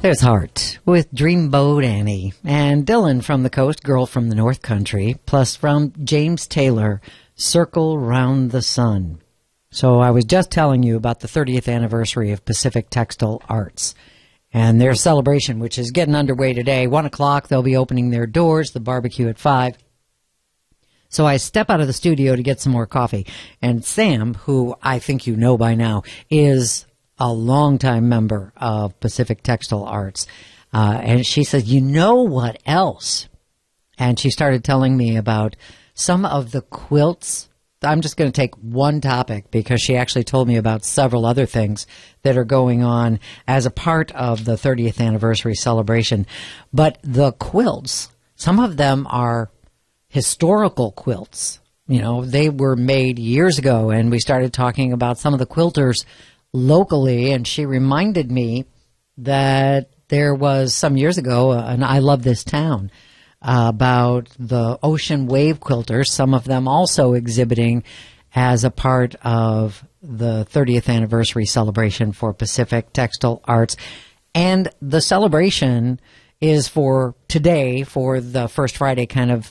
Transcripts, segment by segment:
There's Heart with Dreamboat Annie and Dylan from the coast, Girl from the North Country, plus from James Taylor, Circle Round the Sun. So I was just telling you about the 30th anniversary of Pacific Textile Arts and their celebration, which is getting underway today. 1 o'clock, they'll be opening their doors, the barbecue at 5. So I step out of the studio to get some more coffee. And Sam, who I think you know by now, is a longtime member of Pacific Textile Arts. And she said, you know what else? And she started telling me about some of the quilts. I'm just going to take one topic because she actually told me about several other things that are going on as a part of the 30th anniversary celebration. But the quilts, some of them are historical quilts. You know, they were made years ago, and we started talking about some of the quilters locally, and she reminded me that there was some years ago, and I Love This Town, about the ocean wave quilters, some of them also exhibiting as a part of the 30th anniversary celebration for Pacific Textile Arts. And the celebration is for today, for the First Friday kind of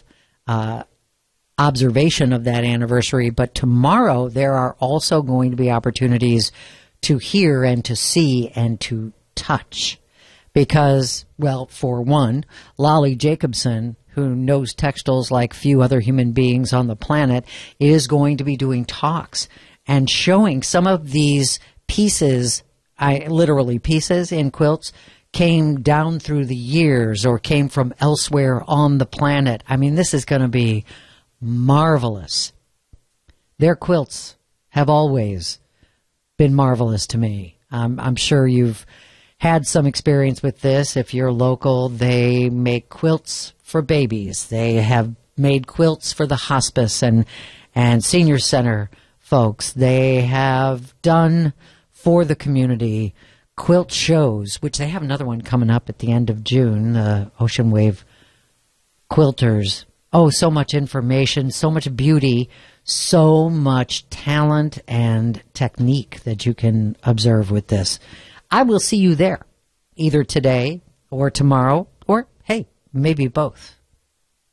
observation of that anniversary. But tomorrow there are also going to be opportunities to hear and to see and to touch. Because, well, for one, Lolly Jacobson, who knows textiles like few other human beings on the planet, is going to be doing talks and showing some of these pieces, literally pieces in quilts, came down through the years or came from elsewhere on the planet. I mean, this is going to be marvelous. Their quilts have always been marvelous to me. I'm sure you've had some experience with this. If you're local, they make quilts for babies. They have made quilts for the hospice and senior center folks. They have done for the community quilt shows, which they have another one coming up at the end of June, the Ocean Wave Quilters. Oh, so much information, so much beauty, so much talent and technique that you can observe with this. I will see you there, either today or tomorrow, or, hey, maybe both.